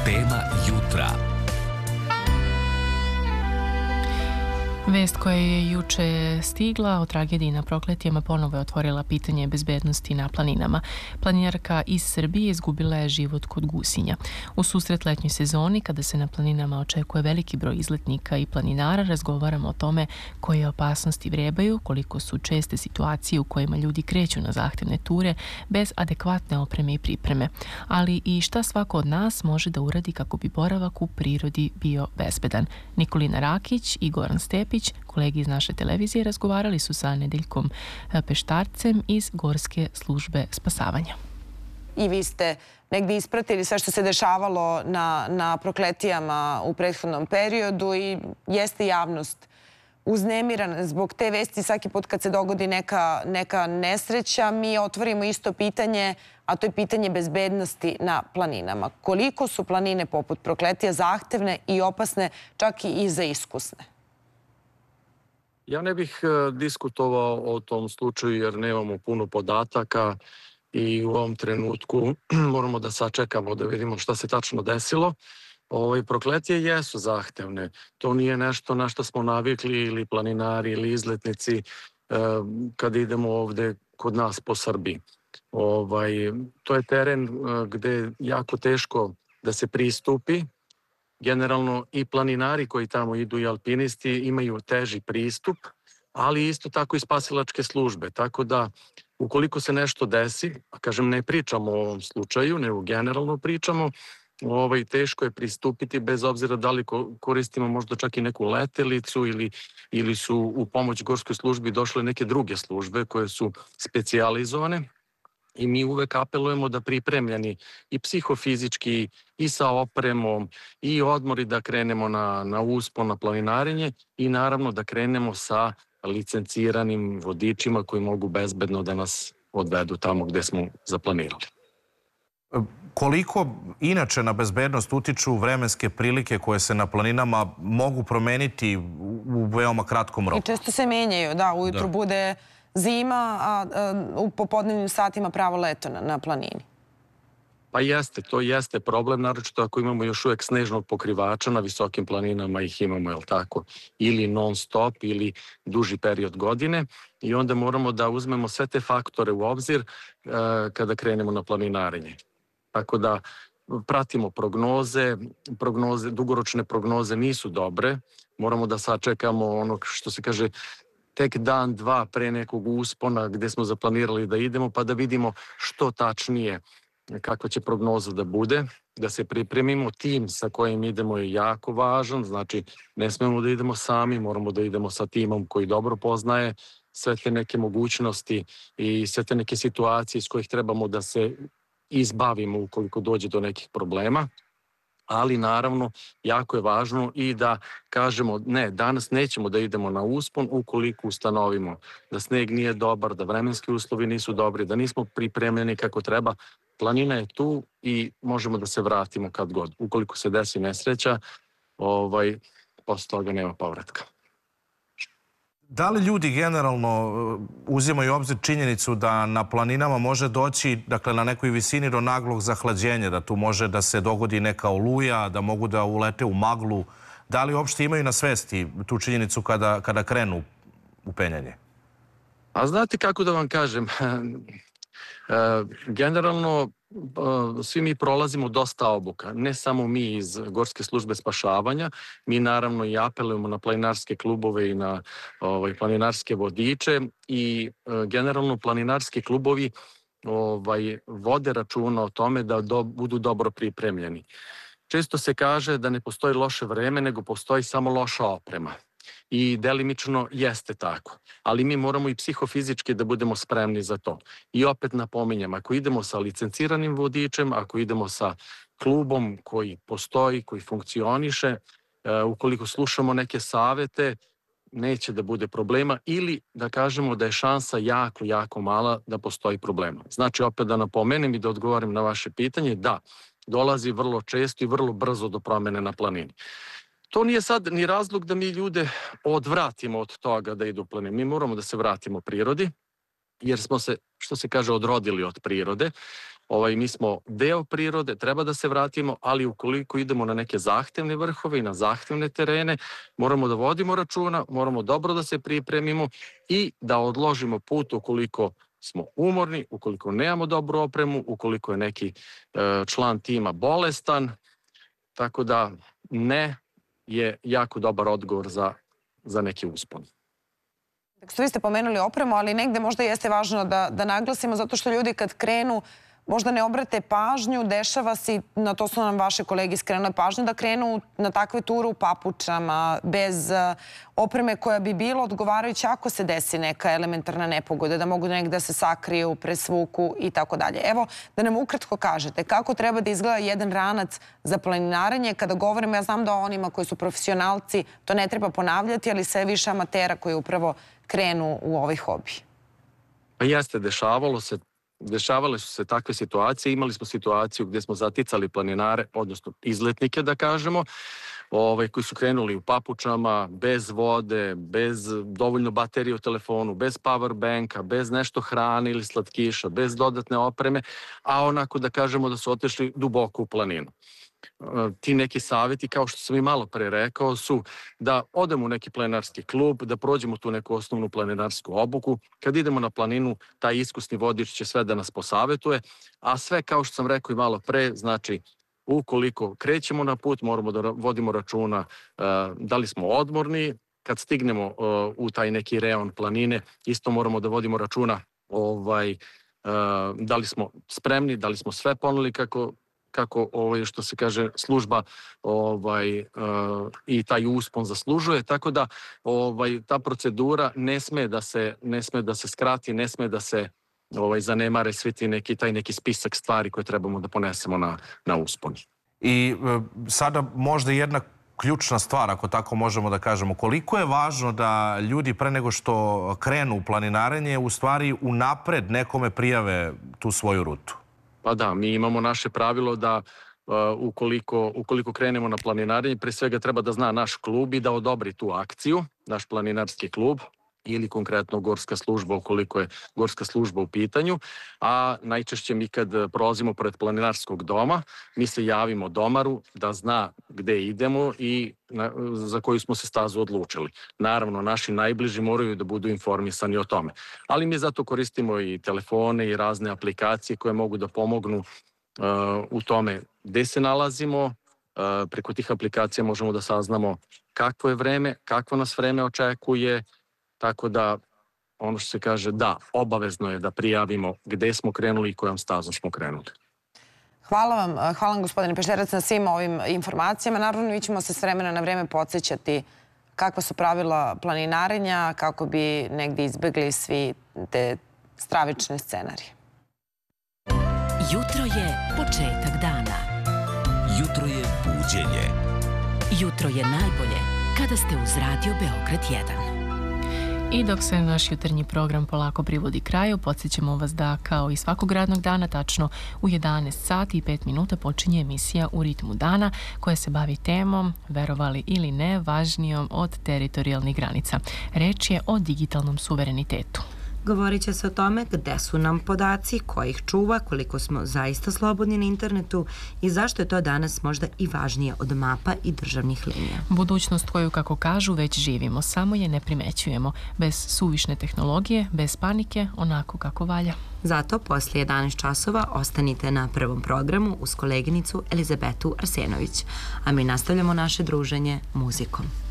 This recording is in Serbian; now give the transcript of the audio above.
Tema jutra. Vest koja je juče stigla o tragediji na Prokletijama ponovo je otvorila pitanje bezbednosti na planinama. Planinarka iz Srbije izgubila je život kod Gusinja. U susret letnjoj sezoni, kada se na planinama očekuje veliki broj izletnika i planinara, razgovaramo o tome koje opasnosti vrebaju, koliko su česte situacije u kojima ljudi kreću na zahtevne ture bez adekvatne opreme i pripreme, ali i šta svako od nas može da uradi kako bi boravak u prirodi bio bezbedan. Nikolina Rakić i Goran Stepić, kolegi iz naše televizije, razgovarali su sa Nedeljkom Peštarcem iz Gorske službe spasavanja. I vi ste negdje ispratili sve što se dešavalo na Prokletijama u prethodnom periodu i jeste javnost uznemirana zbog te vesti. Svaki put kad se dogodi neka nesreća, mi otvorimo isto pitanje, a to je pitanje bezbednosti na planinama. Koliko su planine poput Prokletija zahtevne i opasne, čak i za iskusne? Ja ne bih diskutovao o tom slučaju jer nemamo puno podataka i u ovom trenutku moramo da sačekamo da vidimo šta se tačno desilo. Prokletije jesu zahtevne. To nije nešto na što smo navikli ili planinari ili izletnici kad idemo ovde kod nas po Srbiji. To je teren gde je jako teško da se pristupi. Generalno i planinari koji tamo idu i alpinisti imaju teži pristup, ali isto tako i spasilačke službe. Tako da ukoliko se nešto desi, a kažem ne pričamo o ovom slučaju, nego generalno pričamo, teško je pristupiti bez obzira da li koristimo možda čak i neku letelicu ili su u pomoć gorskoj službi došle neke druge službe koje su specijalizovane. I mi uvek apelujemo da pripremljeni i psihofizički i sa opremom i odmori da krenemo na uspon, na planinarenje i naravno da krenemo sa licenciranim vodičima koji mogu bezbedno da nas odvedu tamo gde smo zaplanirali. Koliko inače na bezbednost utiču vremenske prilike koje se na planinama mogu promeniti u veoma kratkom roku? I često se menjaju, da, ujutru bude zima, a u popodnevnim satima pravo leto na planini. Pa jeste, to jeste problem, naročito ako imamo još uvek snežnog pokrivača, na visokim planinama ih imamo, jel tako, ili non stop ili duži period godine i onda moramo da uzmemo sve te faktore u obzir kada krenemo na planinarenje. Tako da pratimo prognoze, dugoročne prognoze nisu dobre, moramo da sačekamo ono što se kaže tek dan, dva pre nekog uspona gde smo zaplanirali da idemo, pa da vidimo što tačnije kakva će prognoza da bude, da se pripremimo. Tim sa kojim idemo je jako važan, znači ne smemo da idemo sami, moramo da idemo sa timom koji dobro poznaje sve te neke mogućnosti i sve te neke situacije iz kojih trebamo da se izbavimo ukoliko dođe do nekih problema. Ali naravno jako je važno i da kažemo ne, danas nećemo da idemo na uspon ukoliko ustanovimo da sneg nije dobar, da vremenski uslovi nisu dobri, da nismo pripremljeni kako treba. Planina je tu i možemo da se vratimo kad god. Ukoliko se desi nesreća, posle toga nema povratka. Da li ljudi generalno uzimaju u obzir činjenicu da na planinama može doći, dakle na nekoj visini do naglog zahlađenja, da tu može da se dogodi neka oluja, da mogu da ulete u maglu? Da li uopšte imaju na svesti tu činjenicu kada krenu u penjanje? A znate kako da vam kažem, generalno svi mi prolazimo dosta obuka, ne samo mi iz Gorske službe spašavanja, mi naravno i apelujemo na planinarske klubove i na planinarske vodiče i generalno planinarski klubovi vode računa o tome da budu dobro pripremljeni. Često se kaže da ne postoji loše vreme, nego postoji samo loša oprema. I delimično jeste tako, ali mi moramo i psihofizički da budemo spremni za to. I opet napominjem, ako idemo sa licenciranim vodičem, ako idemo sa klubom koji postoji, koji funkcioniše, ukoliko slušamo neke savete, neće da bude problema ili da kažemo da je šansa jako, jako mala da postoji problema. Znači, opet da napomenem i da odgovorim na vaše pitanje, da, dolazi vrlo često i vrlo brzo do promene na planini. To nije sad ni razlog da mi ljude odvratimo od toga da idu u planinu. Mi moramo da se vratimo prirodi, jer smo se, što se kaže, odrodili od prirode. Mi smo deo prirode, treba da se vratimo, ali ukoliko idemo na neke zahtevne vrhove i na zahtevne terene, moramo da vodimo računa, moramo dobro da se pripremimo i da odložimo put ukoliko smo umorni, ukoliko nemamo dobru opremu, ukoliko je neki član tima bolestan. Tako da ne je jako dobar odgovor za neki uspon. Vi ste pomenuli opremu, ali negde možda jeste važno da naglasimo, zato što ljudi kad krenu možda ne obrate pažnju, dešava se, na to su nam vaše kolege skrenule pažnju, da krenu na takve ture u papučama, bez opreme koja bi bila odgovarajuća ako se desi neka elementarna nepogoda, da mogu negde da se sakriju, presvuku i tako dalje. Evo, da nam ukratko kažete kako treba da izgleda jedan ranac za planinarenje. Kada govorimo, ja znam da onima koji su profesionalci to ne treba ponavljati, ali sve više amatera koji upravo krenu u ovaj hobi. Pa jeste, dešavale su se takve situacije. Imali smo situaciju gdje smo zaticali planinare, odnosno izletnike da kažemo, koji su krenuli u papučama, bez vode, bez dovoljno baterije u telefonu, bez power banka, bez nešto hrane ili slatkiša, bez dodatne opreme, a onako da kažemo da su otišli duboko u planinu. Ti neki savjeti, kao što sam i malo pre rekao, su da odemo u neki planinarski klub, da prođemo tu neku osnovnu planinarsku obuku. Kad idemo na planinu, taj iskusni vodič će sve da nas posavjetuje, a sve, kao što sam rekao i malo pre, znači ukoliko krećemo na put, moramo da vodimo računa da li smo odmorni. Kad stignemo u taj neki reon planine, isto moramo da vodimo računa da li smo spremni, da li smo sve poneli kako što se kaže služba i taj uspon zaslužuje, tako da ta procedura ne sme da se skrati, ne sme da se zanemare svi taj neki spisak stvari koje trebamo da ponesemo na uspon. I sada možda jedna ključna stvar, ako tako možemo da kažemo, koliko je važno da ljudi pre nego što krenu u planinarenje u stvari unapred nekome prijave tu svoju rutu? Pa da, mi imamo naše pravilo da ukoliko krenemo na planinarenje, pre svega treba da zna naš klub i da odobri tu akciju, naš planinarski klub ili konkretno gorska služba ukoliko je gorska služba u pitanju, a najčešće mi kad prolazimo pored planinarskog doma, mi se javimo domaru da zna gde idemo i za koju smo se stazu odlučili. Naravno, naši najbliži moraju da budu informisani o tome, ali mi zato koristimo i telefone i razne aplikacije koje mogu da pomognu u tome gde se nalazimo. Preko tih aplikacija možemo da saznamo kakvo je vreme, kakvo nas vreme očekuje. Tako da, ono što se kaže, da, obavezno je da prijavimo gde smo krenuli i kojom stazom smo krenuli. Hvala vam gospodine Pešterac na svim ovim informacijama. Naravno, mi ćemo se s vremena na vreme podsjećati kakva su pravila planinarenja, kako bi negdje izbjegli svi te stravične scenarije. Jutro je početak dana. Jutro je buđenje. Jutro je najbolje kada ste uz Radio Beograd 1. I dok se naš jutarnji program polako privodi kraju, podsjećamo vas da kao i svakog radnog dana tačno u 11 sati i 5 minuta počinje emisija U ritmu dana koja se bavi temom, verovali ili ne, važnijom od teritorijalnih granica. Reč je o digitalnom suverenitetu. Govorit će se o tome gde su nam podaci, ko ih čuva, koliko smo zaista slobodni na internetu i zašto je to danas možda i važnije od mapa i državnih linija. Budućnost koju, kako kažu, već živimo, samo je ne primećujemo. Bez suvišne tehnologije, bez panike, onako kako valja. Zato poslije 11 časova ostanite na prvom programu uz koleginicu Elizabetu Arsenović, a mi nastavljamo naše druženje muzikom.